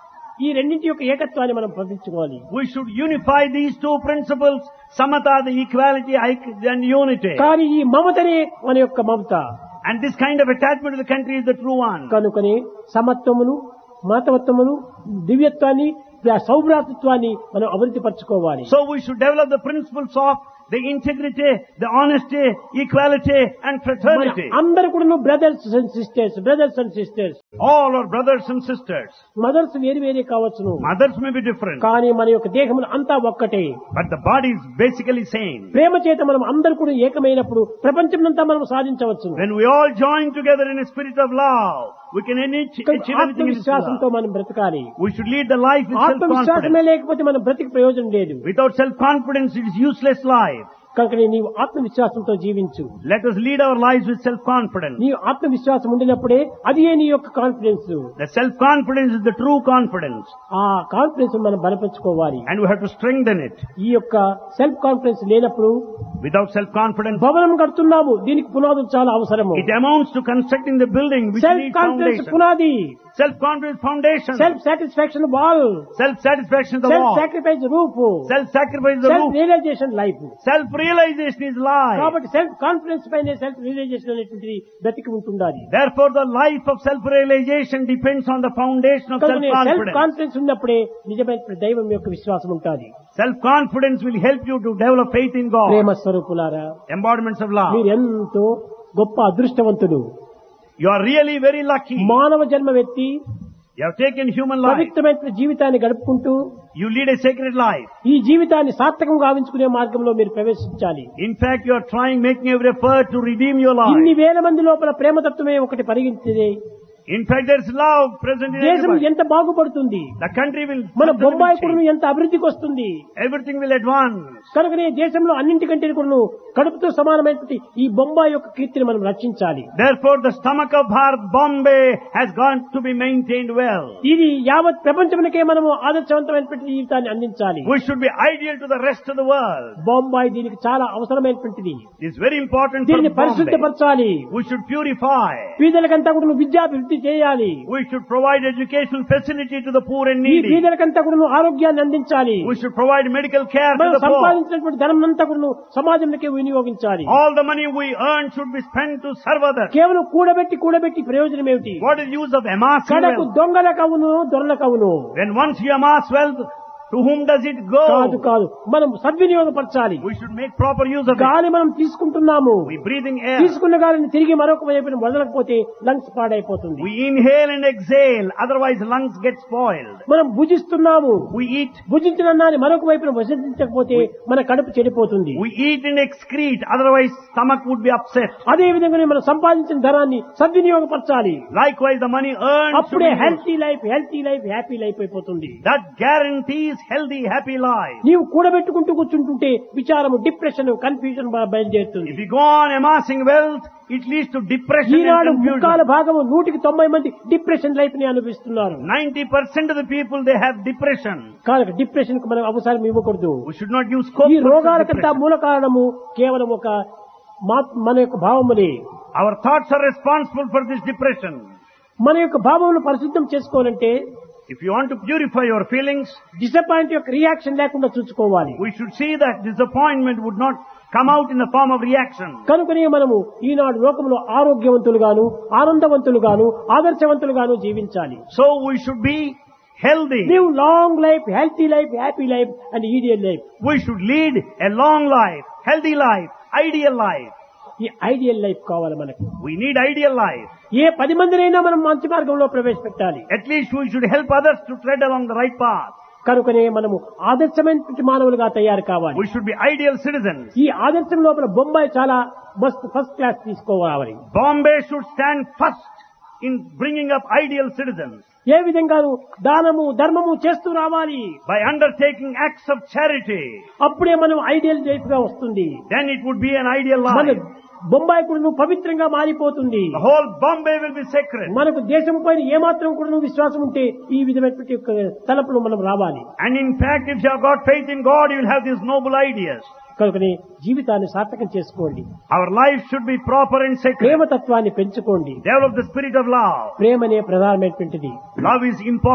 ఈ రెండింటి యొక్క ఏకత్వాన్ని మనం ప్రకటించుకోవాలి. We should unify these two principles, samatha, the equality and unity. కానీ ఈ మమతనే మన యొక్క మమత. And this kind of attachment to the country is the true one. కనుకనే సమత్వమును, మాతవత్వమును, దివ్యత్వాన్ని, సౌభ్రాతృత్వాన్ని మనం అభివృద్ధి పరచుకోవాలి. So we should develop the principles of the integrity, the honesty, equality and fraternity. అందరూ కూడా brothers and sisters, brothers and sisters. All are brothers and sisters. Mothers వేరు వేరే కావచ్చును, Mothers may be different, కానీ మన యొక్క దేహములు అంతా ఒక్కటే. but the body is basically same. ప్రేమ చేత మనం అందరూ కూడా ఏకమైనప్పుడు ప్రపంచమంతా మనం సాధించవచ్చు. When we all join together in a spirit of love, we can achieve anything in this ఆత్మవిశ్వాసంతో love. మనం బ్రతకాలి. We should lead the life with ఆత్మవిశ్వాసమే self-confidence. లేకపోతే మనం బ్రతికి ప్రయోజనం లేదు. Without self-confidence, it is useless life. కనుక నీవు ఆత్మవిశ్వాసంతో జీవించు. Let us lead our lives with self-confidence. నీ ఆత్మవిశ్వాసం ఉండినప్పుడే అది నీ యొక్క confidence. The self-confidence is the true confidence. ఆ కాన్ఫిడెన్స్ మనం బలపరుచుకోవాలి. And we have to strengthen it. ఈ యొక్క సెల్ఫ్ కాన్ఫిడెన్స్ లేనప్పుడు Without self-confidence, భవనం కడుతున్నాము, దీనికి పునాదులు చాలా అవసరము. it amounts to constructing the building which self needs confidence foundation. పునాది, Self-confidence foundation. Self satisfaction wall, Self-satisfaction is the self wall. Sacrifice roof, Self-sacrifice is the self roof. Realisation life. Self-realization Self-realization is life. కాబట్టి self confidence పైనే self realisation అనేటువంటిది బ్రతికి ఉంటుండాలి. Therefore, the life of self-realization depends on the foundation of self self-confidence. Confidence ఉన్నప్పుడే నిజమైన దైవం యొక్క విశ్వాసం ఉంటుంది. Self-confidence will help you to develop faith in God. ప్రేమ స్వరూపులారా, Embodiments of love. మీరు ఎంతో గొప్ప అదృష్టవంతులు. You are really very lucky. మానవ జన్మ ఎత్తి You have taken human life. పవిత్రమైన జీవితాన్ని గడుపుకుంటూ You lead a sacred life. ఈ జీవితాన్ని సార్థకంగా గావించుకునే మార్గంలో మీరు ప్రవేశించాలి. In fact, you are making every effort to redeem your ఇన్ని life. వేల మంది లోపల ప్రేమతత్వమే ఒకటి పరిగణించేది. In fact, there is love present in దేశం everybody. ఎంత బాగుపడుతుంది, The country will మన certainly బొంబాయి కూడా change. ఎంత అభివృద్ధికి వస్తుంది. Everything will advance. కనుకనే దేశంలో అన్నింటికంటే కూడా కడుపుతో సమానమైనటువంటి ఈ బొంబాయి యొక్క కీర్తిని మనం రక్షించాలి. Therefore, the stomach of Bharat, Bombay, has got to be maintained well. ఇది యావత్ ప్రపంచమునకే మనము ఆదర్శవంతమైనటువంటి జీవితాన్ని అందించాలి. We should be ideal to the rest of the world. Bombay దీనికి చాలా అవసరమైనటువంటిది. It's very important for దీన్ని Bombay. పరిశుద్ధపరచాలి. We should purify. పేదలకంతా కూడా విద్యాభివృద్ధి చేయాలి. We should provide educational facility to the poor and ఈ needy. పేదలకంతా కూడా ఆరోగ్యాన్ని అందించాలి. We should provide medical care to మనం the poor. సంపాదించినటువంటి ధనం అంతా కూడా సమాజంలోకి వినియోగించాలి. All the money we earn should be spent to serve others. కేవలం కూడబెట్టి ప్రయోజనం ఏమిటి? What is the use of amassing కడకు wealth? దొంగల కవును దొరల కవును When once you amass wealth, to whom does it కాదు go? కాదు, మనం సద్వినియోగపరచాలి. We should make proper use of it. గాలి మనం తీసుకుంటున్నాము, We breathing air. తీసుకున్న గాలిని తిరిగి మరొక వైపున వదలకపోతే లంగ్స్ పాడైపోతుంది. We inhale and exhale, otherwise lungs get spoiled. మనం భుజిస్తున్నాము, We eat. భుజించిన అన్నాన్ని మరొక వైపున వసించకపోతే మన కడుపు చెడిపోతుంది. We eat and excrete, otherwise stomach would be upset. అదే విధంగానే మనం సంపాదించిన ధనాన్ని సద్వినియోగపరచాలి. Likewise, the money earned should అప్పుడే be used. Healthy life happy life అయిపోతుంది. That guarantees healthy, happy life. నీవు కూడబెట్టుకుంటూ కూర్చుంటుంటే విచారము, డిప్రెషన్, కన్ఫ్యూజన్ బయలుదేరుతుంది. If you go on amassing wealth, it leads to depression Eenadu and ముక్కాల confusion. భాగము 190 మంది depression life ని అనుభవిస్తున్నారు. 90% of the people, they have depression. కాదు, depression కు మనం అవసరం ఇవ్వకూడదు. We should not use scope ఈ for రోగాలకంతా depression. మూల కారణము కేవలం ఒక మన యొక్క భావములే. Our thoughts are responsible for this depression. మన యొక్క భావమును పరిశుద్ధం చేసుకోవాలంటే If you want to purify your feelings, disappoint యొక్క రియాక్షన్ లేకుండా చూసుకోవాలి. we should see that disappointment would not come out in the form of reaction. కనుకనే మనము ఈనాడు లోకంలో ఆరోగ్యవంతులుగాను, ఆనందవంతులుగాను, ఆదర్శవంతులుగాను జీవించాలి. So we should be healthy. Live long life, healthy life, happy life and ఈడియల్ life. We should lead a long life, healthy life, ideal life. ఈ ideal life కావాలి మనకు. We need ideal life. ఏ 10 మందినైనా మనం మంచి మార్గంలో ప్రవేశపెట్టాలి. At least we should help others to tread along the right path. కనుకనే మనము ఆదర్శమైన మానవులుగా తయారు కావాలి. We should be ideal citizens. ఈ ఆదర్శం లోపల బొంబాయి చాలా ఫస్ట్ క్లాస్ తీసుకోవాలి. Bombay should stand first in bringing up ideal citizens. ఏ విధంగా దానము ధర్మము చేస్తూ రావాలి. By undertaking acts of charity, అప్పుడే మనం ఐడియల్ లైఫ్ గా వస్తుంది. then it would be an ideal మన life. బొంబాయి కూడా పవిత్రంగా మారిపోతుంది. The whole Bombay will be sacred. మనకు దేశం పైన ఏమాత్రం కూడా విశ్వాసం ఉంటే ఈ విధమైనటువంటి యొక్క తలపులు మనం రావాలి. And in fact, if you have got faith in God, you will have these noble ideas. కనుకనే జీవితాన్ని సార్థకం చేసుకోండి. Our life should be proper and sacred. ప్రేమతత్వాన్ని పెంచుకోండి. Develop the spirit of love. ప్రేమనే ప్రధానమైనటువంటిది. Love is important.